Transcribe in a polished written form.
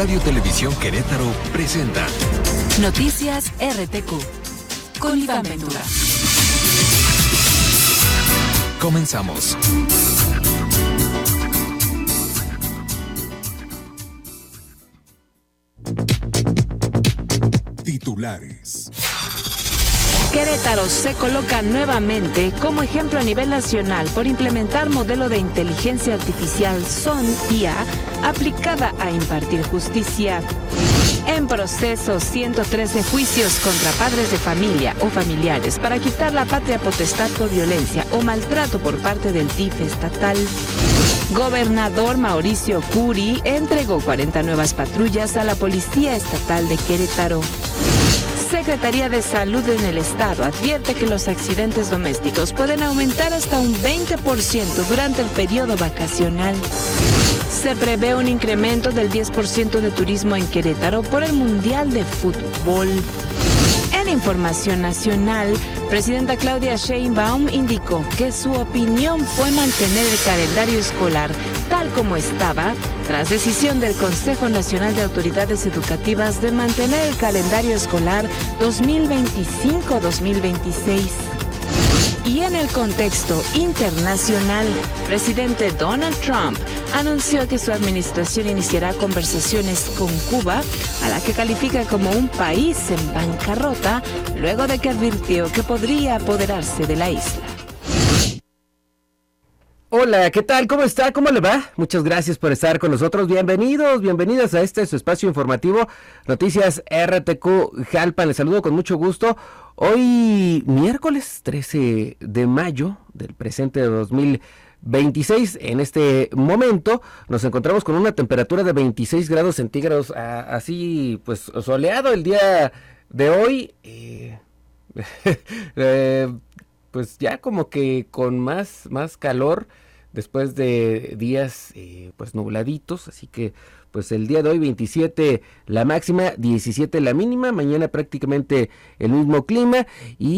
Radio Televisión Querétaro presenta Noticias RTQ con Iván Ventura. Comenzamos. Titulares. Querétaro se coloca nuevamente como ejemplo a nivel nacional por implementar modelo de inteligencia artificial SON IA aplicada a impartir justicia. En proceso, 113 juicios contra padres de familia o familiares para quitar la patria potestad por violencia o maltrato por parte del DIF estatal. Gobernador Mauricio Curi entregó 40 nuevas patrullas a la Policía Estatal de Querétaro. Secretaría de Salud en el Estado advierte que los accidentes domésticos pueden aumentar hasta un 20% durante el periodo vacacional. Se prevé un incremento del 10% de turismo en Querétaro por el Mundial de Fútbol. En información nacional, presidenta Claudia Sheinbaum indicó que su opinión fue mantener el calendario escolar tal como estaba, tras decisión del Consejo Nacional de Autoridades Educativas de mantener el calendario escolar 2025-2026. Y en el contexto internacional, presidente Donald Trump anunció que su administración iniciará conversaciones con Cuba, a la que califica como un país en bancarrota, luego de que advirtió que podría apoderarse de la isla. Hola, ¿qué tal? ¿Cómo está? ¿Cómo le va? Muchas gracias por estar con nosotros. Bienvenidas a este su espacio informativo, Noticias RTQ Jalpan. Les saludo con mucho gusto. Hoy, miércoles 13 de mayo del presente de 2026, en este momento nos encontramos con una temperatura de 26 grados centígrados, así pues soleado el día de hoy. Pues ya como que con más calor después de días pues nubladitos, así que pues el día de hoy 27 la máxima, 17 la mínima, mañana prácticamente el mismo clima y